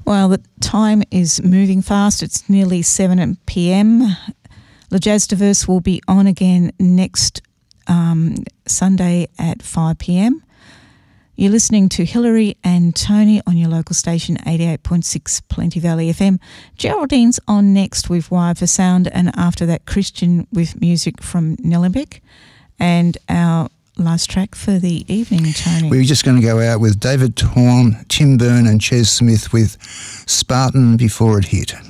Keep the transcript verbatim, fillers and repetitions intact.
Well, the time is moving fast. It's nearly seven p.m. Le Jazz Diverse will be on again next um, Sunday at five p.m. You're listening to Hillary and Tony on your local station, eighty-eight point six Plenty Valley F M. Geraldine's on next with Wired for Sound, and after that, Christian with music from Nellenbeck. And our last track for the evening, Tony. We were just going to go out with David Torn, Tim Byrne and Ches Smith with Spartan Before It Hit.